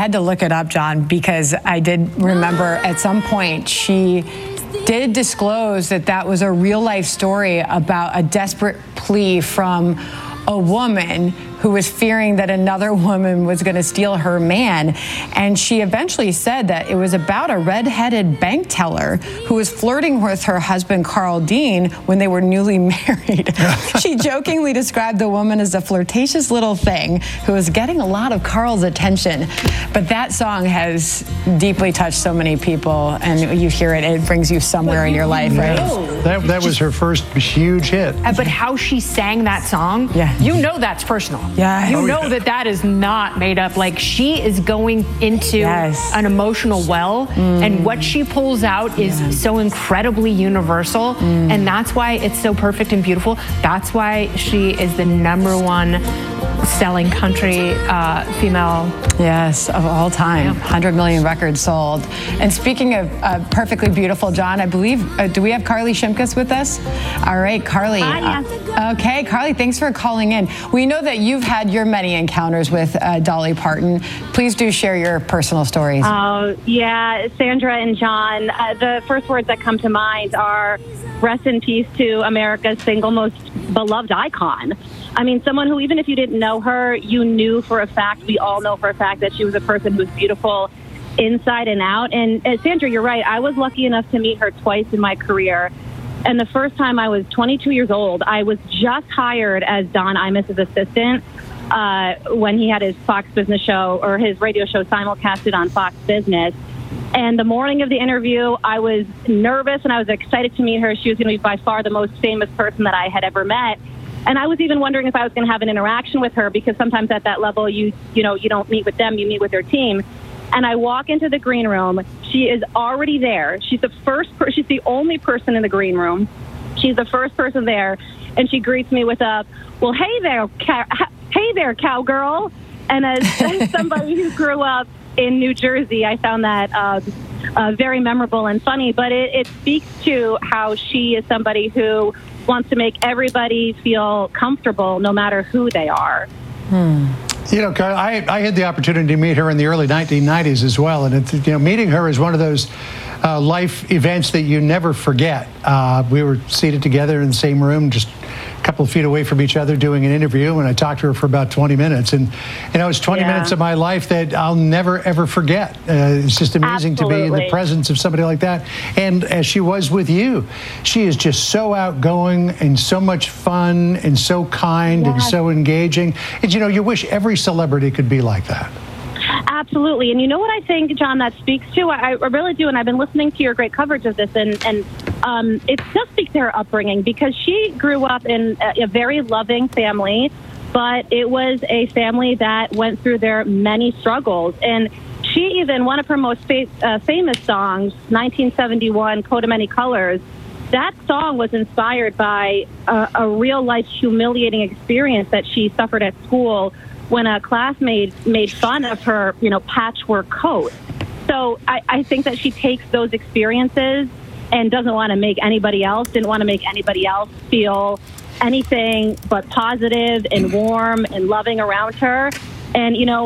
had to look it up, John, because I did remember at some point she did disclose that that was a real life story about a desperate plea from a woman who was fearing that another woman was going to steal her man. And she eventually said that it was about a red-headed bank teller who was flirting with her husband, Carl Dean, when they were newly married. She jokingly described the woman as a flirtatious little thing who was getting a lot of Carl's attention. But that song has deeply touched so many people, and you hear it, it brings you somewhere in your life, right? That was her first huge hit. But how she sang that song, you know that's personal. Yeah. You know that is not made up. Like, she is going into an emotional well, and what she pulls out is so incredibly universal, and that's why it's so perfect and beautiful. That's why she is the #1 selling country female. Yes, of all time. 100 million records sold. And speaking of perfectly beautiful, John, I believe, do we have Carly Shimkus with us? All right, Carly. Hi, okay, Carly, thanks for calling in. We know that you've had your many encounters with Dolly Parton. Please do share your personal stories. Oh, yeah, Sandra and John, the first words that come to mind are rest in peace to America's single most beloved icon. I mean, someone who, even if you didn't know her, you knew for a fact, we all know for a fact that she was a person who was beautiful inside and out. And Sandra, you're right. I was lucky enough to meet her twice in my career. And the first time I was 22 years old, I was just hired as Don Imus's assistant when he had his Fox Business show, or his radio show simulcasted on Fox Business. And the morning of the interview, I was nervous and I was excited to meet her. She was going to be by far the most famous person that I had ever met. And I was even wondering if I was going to have an interaction with her, because sometimes at that level, you don't meet with them, you meet with their team. And I walk into the green room. She is already there. She's she's the only person in the green room. She's the first person there. And she greets me with a, well, hey there, cowgirl. And as somebody who grew up in New Jersey, I found that very memorable and funny. But it speaks to how she is somebody who wants to make everybody feel comfortable no matter who they are. You know, Carl, I had the opportunity to meet her in the early 1990s as well, and meeting her is one of those life events that you never forget. We were seated together in the same room, just a couple of feet away from each other, doing an interview, and I talked to her for about 20 minutes. And it's 20 minutes of my life that I'll never, ever forget. It's just amazing to be in the presence of somebody like that. And as she was with you, she is just so outgoing and so much fun and so kind and so engaging. And, you wish every celebrity could be like that. Absolutely. And you know what I think, John, that speaks to? I really do. And I've been listening to your great coverage of this, and it does speak to her upbringing, because she grew up in a very loving family, but it was a family that went through their many struggles. And she even, one of her most famous songs, 1971, Coat of Many Colors, that song was inspired by a real-life humiliating experience that she suffered at school when a classmate made fun of her, patchwork coat. So I think that she takes those experiences and didn't want to make anybody else feel anything but positive and warm and loving around her. And,